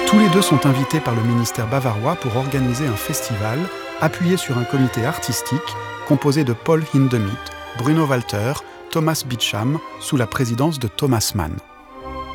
Tous les deux sont invités par le ministère bavarois pour organiser un festival appuyé sur un comité artistique composé de Paul Hindemith, Bruno Walter, Thomas Beecham, sous la présidence de Thomas Mann.